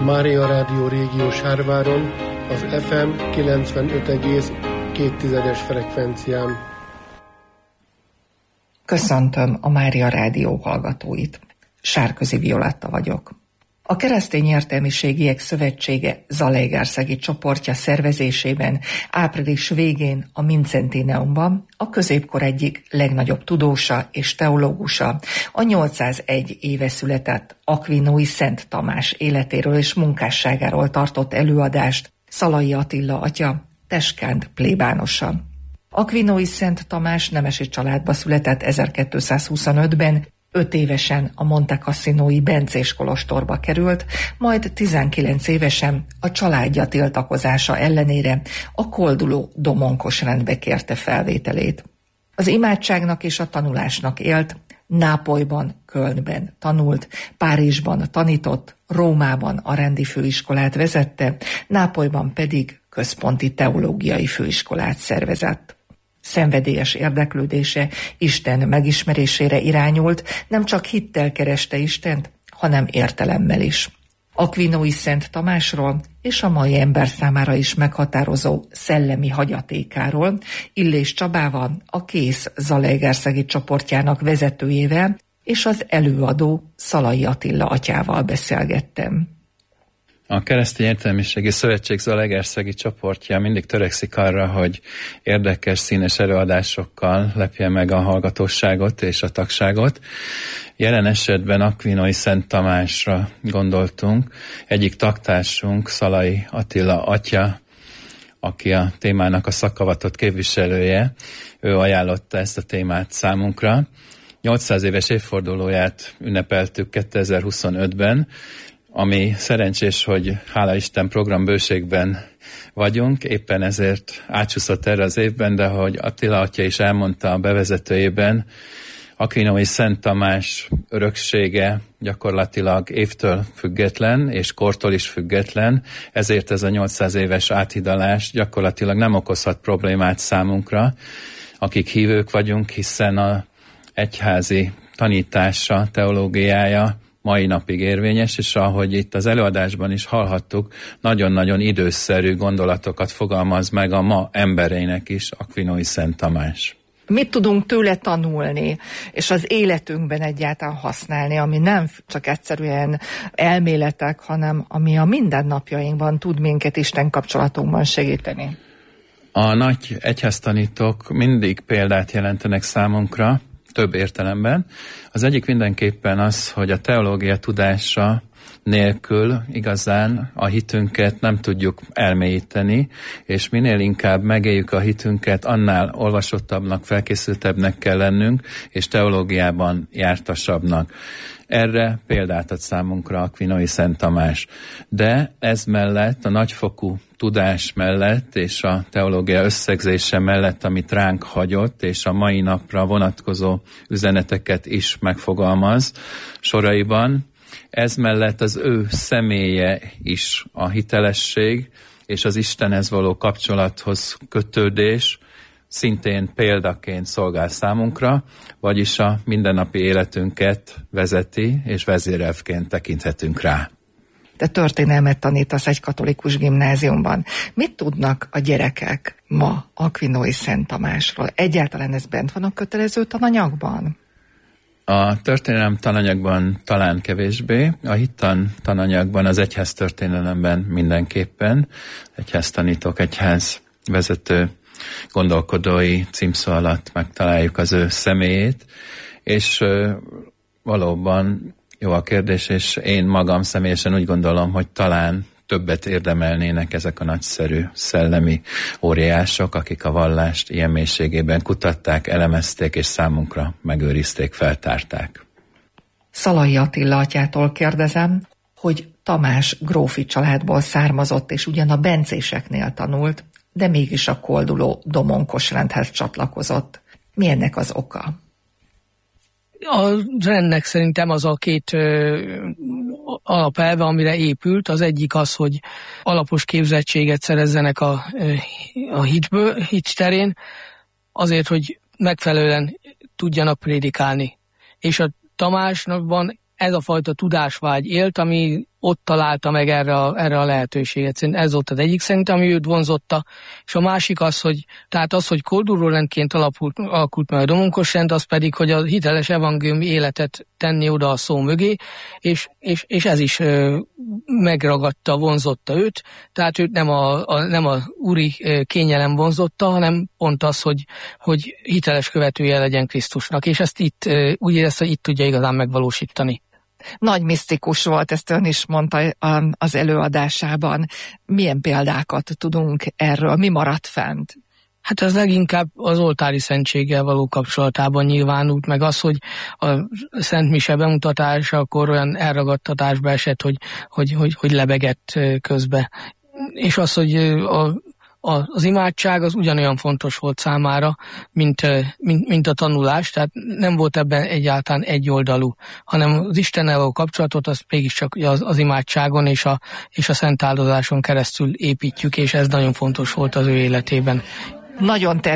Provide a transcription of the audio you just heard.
Mária Rádió régió Sárváron, az FM 95,2 frekvencián. Köszöntöm a Mária Rádió hallgatóit. Sárközi Violetta vagyok. A Keresztény Értelmiségiek Szövetsége zalaegerszegi csoportja szervezésében április végén a Mincentineumban a középkor egyik legnagyobb tudósa és teológusa, a 801 éve született Akvinói Szent Tamás életéről és munkásságáról tartott előadást Szalai Attila atya, teskánt plébánosa. Akvinói Szent Tamás nemesi családba született 1225-ben, 5 évesen a Monte Cassinói bencés kolostorba került, majd 19 évesen a családja tiltakozása ellenére a kolduló domonkos rendbe kérte felvételét. Az imádságnak és a tanulásnak élt, Nápolyban, Kölnben tanult, Párizsban tanított, Rómában a rendi főiskolát vezette, Nápolyban pedig központi teológiai főiskolát szervezett. Szenvedélyes érdeklődése Isten megismerésére irányult, nem csak hittel kereste Istent, hanem értelemmel is. Akvinói Szent Tamásról és a mai ember számára is meghatározó szellemi hagyatékáról Illés Csabával, a Kész zalaegerszegi csoportjának vezetőjével és az előadó Szalai Attila atyával beszélgettem. A Keresztény Értelmiségi Szövetség zalaegerszegi csoportja mindig törekszik arra, hogy érdekes, színes előadásokkal lepje meg a hallgatóságot és a tagságot. Jelen esetben Akvinói Szent Tamásra gondoltunk. Egyik tagtársunk, Szalai Attila atya, aki a témának a szakavatott képviselője, ő ajánlotta ezt a témát számunkra. 800 éves évfordulóját ünnepeltük 2025-ben, ami szerencsés, hogy hála Isten programbőségben vagyunk, éppen ezért átsúszott erre az évben, de hogy Attila atya is elmondta a bevezetőjében, Akvinói Szent Tamás öröksége gyakorlatilag évtől független, és kortól is független, ezért ez a 800 éves áthidalás gyakorlatilag nem okozhat problémát számunkra, akik hívők vagyunk, hiszen a egyházi tanítása, teológiája mai napig érvényes, és ahogy itt az előadásban is hallhattuk, nagyon-nagyon időszerű gondolatokat fogalmaz meg a ma embereinek is Akvinói Szent Tamás. Mit tudunk tőle tanulni, és az életünkben egyáltalán használni, ami nem csak egyszerűen elméletek, hanem ami a mindennapjainkban tud minket Isten kapcsolatunkban segíteni? A nagy egyháztanítók mindig példát jelentenek számunkra, több értelemben. Az egyik mindenképpen az, hogy a teológia tudása nélkül igazán a hitünket nem tudjuk elmélyíteni, és minél inkább megéljük a hitünket, annál olvasottabbnak, felkészültebbnek kell lennünk, és teológiában jártasabbnak. Erre példát ad számunkra Akvinói Szent Tamás. De ez mellett, a nagyfokú tudás mellett és a teológia összegzése mellett, amit ránk hagyott, és a mai napra vonatkozó üzeneteket is megfogalmaz soraiban, ez mellett az ő személye is a hitelesség és az Istenhez való kapcsolathoz kötődés szintén példaként szolgál számunkra, vagyis a mindennapi életünket vezeti, és vezérelvként tekinthetünk rá. Te történelmet tanítasz egy katolikus gimnáziumban. Mit tudnak a gyerekek ma Akvinói Szent Tamásról? Egyáltalán ez bent van a kötelező tananyagban? A történelem tananyagban talán kevésbé, a hittan tananyagban, az egyház történelemben mindenképpen. Egyháztanítók, egyház vezető gondolkodói címszó alatt megtaláljuk az ő személyét, és valóban jó a kérdés, és én magam személyesen úgy gondolom, hogy talán többet érdemelnének ezek a nagyszerű szellemi óriások, akik a vallást ilyen mélységében kutatták, elemezték, és számunkra megőrizték, feltárták. Szalai Attila atyától kérdezem, hogy Tamás grófi családból származott, és ugyan a bencéseknél tanult, de mégis a kolduló domonkos rendhez csatlakozott. Mi ennek az oka? A rendnek szerintem az a két alapelve, amire épült. Az egyik az, hogy alapos képzettséget szerezzenek a hit terén, azért, hogy megfelelően tudjanak prédikálni. És a Tamásnakban ez a fajta tudásvágy élt, ami ott találta meg erre a lehetőséget. Ez volt az egyik szerintem, ami őt vonzotta, és a másik az, hogy kolduló rendként alakult meg a Domonkos rend, az pedig, hogy a hiteles evangéliumi életet tenni oda a szó mögé, és ez is megragadta, vonzotta őt, tehát őt nem a úri kényelem vonzotta, hanem pont az, hogy hiteles követője legyen Krisztusnak, és ezt itt úgy érezte, hogy itt tudja igazán megvalósítani. Nagy misztikus volt, ezt ön is mondta az előadásában. Milyen példákat tudunk erről? Mi maradt fent? Hát ez leginkább az oltári szentséggel való kapcsolatában nyilvánult, meg az, hogy a Szent Mise bemutatása akkor olyan elragadtatásba esett, hogy lebegett közbe. És az, hogy az imádság az ugyanolyan fontos volt számára, mint a tanulás, tehát nem volt ebben egyáltalán egyoldalú, hanem az Istennel való kapcsolatot az mégiscsak az imádságon és a szent áldozáson keresztül építjük, és ez nagyon fontos volt az ő életében. Nagyon